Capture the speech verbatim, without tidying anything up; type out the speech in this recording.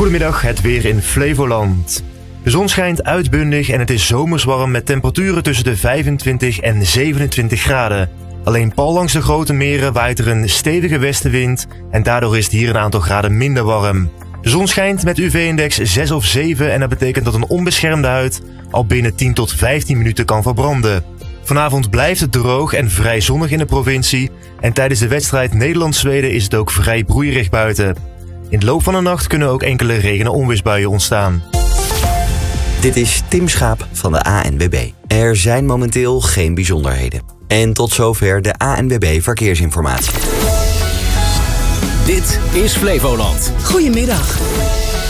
Goedemiddag, het weer in Flevoland. De zon schijnt uitbundig en het is zomers warm met temperaturen tussen de vijfentwintig en zevenentwintig graden. Alleen pal langs de grote meren waait er een stevige westenwind en daardoor is het hier een aantal graden minder warm. De zon schijnt met U V-index zes of zeven en dat betekent dat een onbeschermde huid al binnen tien tot vijftien minuten kan verbranden. Vanavond blijft het droog en vrij zonnig in de provincie en tijdens de wedstrijd Nederland-Zweden is het ook vrij broeierig buiten. In de loop van de nacht kunnen ook enkele regen- en onweersbuien ontstaan. Dit is Tim Schaap van de A N W B. Er zijn momenteel geen bijzonderheden. En tot zover de A N W B Verkeersinformatie. Dit is Flevoland. Goedemiddag.